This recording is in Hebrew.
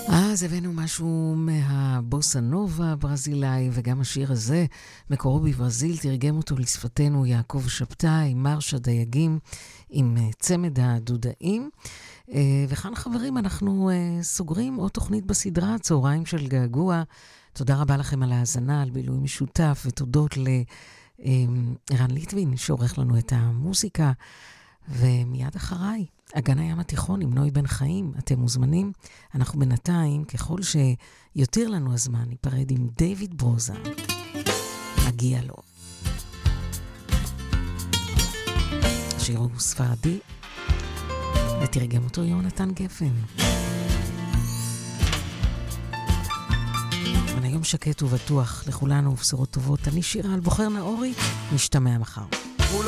אז הבאנו משהו מהבוסה נובה הברזילאי, וגם השיר הזה, מקורו בברזיל, תרגם אותו לשפתנו יעקב שבתאי, מרשה דייגים, עם צמד הדודאים. וכאן חברים, אנחנו סוגרים עוד תוכנית בסדרה, צהריים של געגוע. תודה רבה לכם על ההאזנה, על בילוי משותף, ותודות לערן ליטבין, שעורך לנו את המוזיקה. ומיד אחריי, אגן הים התיכון עם נוי בן חיים, אתם מוזמנים. אנחנו בינתיים, ככל שיותר לנו הזמן, ניפרד עם דיוויד ברוזה. מגיע לו. השיר הוא ספרדי, ותרגם אותו יונתן גפן. היום שקט ובטוח לכולנו ובשורות טובות. אני שירה על בוחר נאורי, נשתמע מחר.